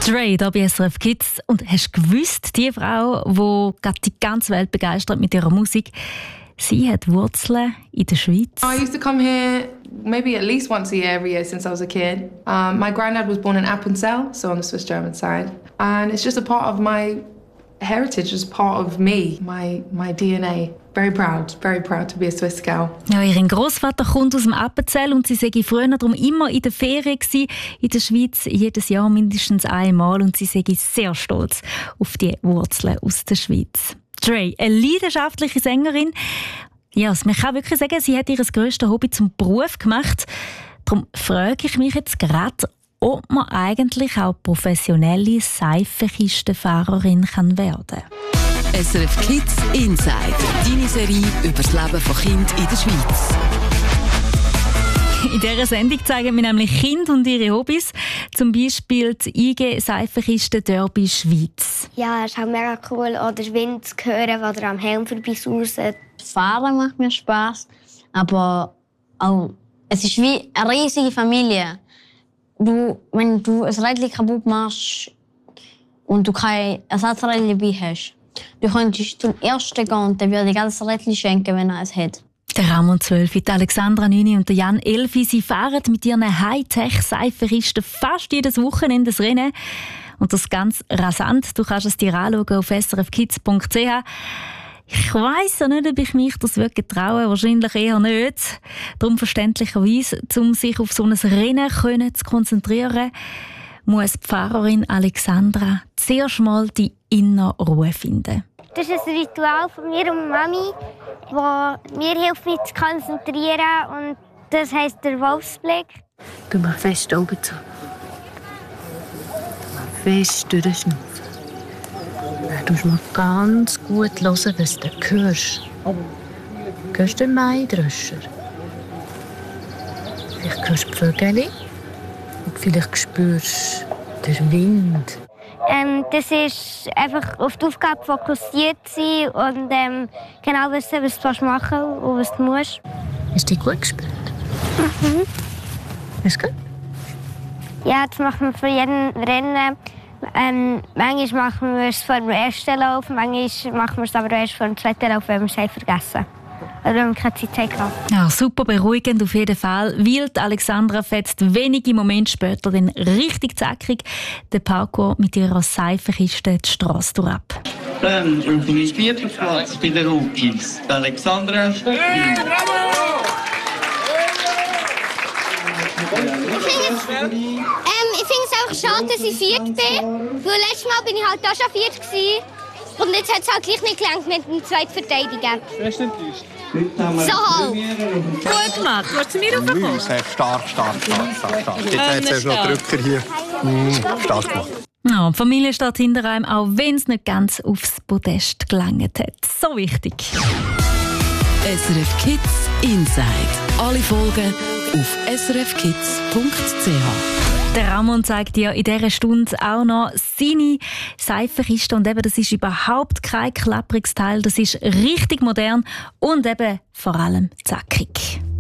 Dre, hier bei SRF Kids. Und hast du gewusst, die Frau, die gerade die ganze Welt begeistert mit ihrer Musik, sie hat Wurzeln in der Schweiz? I used to come here maybe at least once a year every year since I was a kid. My granddad was born in Appenzell, so on the Swiss-German side. And it's just a part of my heritage, just part of me, my DNA. Very proud to be a Swiss girl. Ja, ihr Großvater kommt aus dem Appenzell und sie sei früher darum immer in der Ferien gewesen, in der Schweiz, jedes Jahr mindestens einmal, und sie sei sehr stolz auf die Wurzeln aus der Schweiz. Dre, eine leidenschaftliche Sängerin. Ja, man kann wirklich sagen, sie hat ihr grösstes Hobby zum Beruf gemacht. Darum frage ich mich jetzt gerade, ob man eigentlich auch professionelle Seifenkistenfahrerin werden kann. SRF Kids Inside, deine Serie über das Leben von Kindern in der Schweiz. In dieser Sendung zeigen wir nämlich Kinder und ihre Hobbys, zum Beispiel die IG Seifenkisten Derby Schweiz. Ja, es ist auch mega cool, oder Wind zu hören, wenn er am Helm vorbeisaust. Fahren macht mir Spass, aber auch, es ist wie eine riesige Familie. Wenn du ein Rädchen kaputt machst und du kein Ersatzrädchen dabei hast, du könntest zum Ersten gehen und der würde dir das Rädchen schenken, wenn er es hat. Der Ramon 12, die Alexandra 9 und der Jan 11, sie fahren mit ihren Hightech-Seifenkisten fast jedes Wochenende das Rennen. Und das ganz rasant. Du kannst es dir anschauen auf srfkids.ch. Ich weiss ja nicht, ob ich mich das wirklich traue. Wahrscheinlich eher nicht. Darum verständlicherweise, um sich auf so ein Rennen zu konzentrieren, muss die Fahrerin Alexandra zuerst mal die innere Ruhe finden. Das ist ein Ritual von mir und Mami, das mir hilft, mich zu konzentrieren. Und das heisst der Wolfsblick. Du machst fest die Augen zu. Fest durchschnaufen. Du musst mal ganz gut hören, was du hörst. Hörst du den Maidröscher? Vielleicht hörst du die Vögel. Und vielleicht spürst du den Wind. Das ist einfach auf die Aufgabe fokussiert sein und genau wissen, was du machen willst und was du musst. Hast du dich gut gespürt? Mhm. Ist gut? Ja, das machen wir für jeden Rennen. Manchmal machen wir es vor dem ersten Lauf, manchmal machen wir es aber erst vor dem zweiten Lauf, wenn wir es vergessen. Oder wenn wir keine Zeit haben. Ja, super beruhigend auf jeden Fall. Weil Alexandra fetzt wenige Momente später dann richtig zackig den Parkour mit ihrer Seifenkiste die Strasse durch ab. Dann auf dem vierten Platz bei den Rookies. Alexandra. Ich finde es auch schade, dass ich viert bin. Weil letztes Mal bin ich halt auch schon viert gewesen. Und jetzt hat es halt gleich nicht gelangt mit dem zweiten Verteidiger. So halb. Gut gemacht. Du hast zu mir raufgekommen. Stark. Jetzt hat es noch Drücker hier. Stark gemacht. Ja, die Familie steht hinter einem, auch wenn es nicht ganz aufs Podest gelangt hat. So wichtig. SRF Kids Inside. Alle Folgen auf srfkids.ch. Der Ramon zeigt dir in dieser Stunde auch noch seine Seifenkiste. Und eben, das ist überhaupt kein klappriges Teil. Das ist richtig modern und eben vor allem zackig.